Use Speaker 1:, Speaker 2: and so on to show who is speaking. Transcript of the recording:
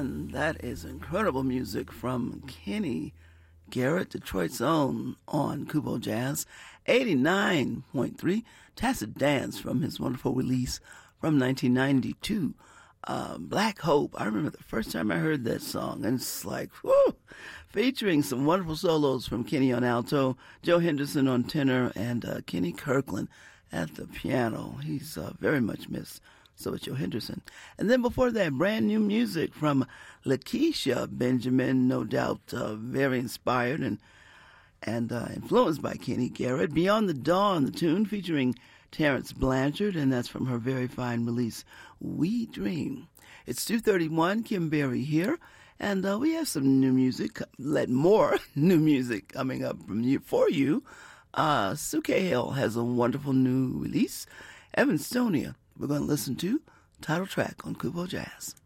Speaker 1: And that is incredible music from Kenny Garrett, Detroit's own, on Kubo Jazz 89.3. Tacit Dance from his wonderful release from 1992. Black Hope. I remember the first time I heard that song, and it's like, whoo, featuring some wonderful solos from Kenny on alto, Joe Henderson on tenor, and Kenny Kirkland at the piano. He's very much missed. So is Joe Henderson. And then before that, brand new music from Lakeisha Benjamin, no doubt very inspired and influenced by Kenny Garrett. Beyond the Dawn, the tune featuring Terrence Blanchard, and that's from her very fine release, We Dream. It's 2:31, Kim Berry here, and we have some new music, more new music coming up from you for you. Sue Cahill has a wonderful new release, Evanstonia. We're going to listen to title track on Kubo Jazz.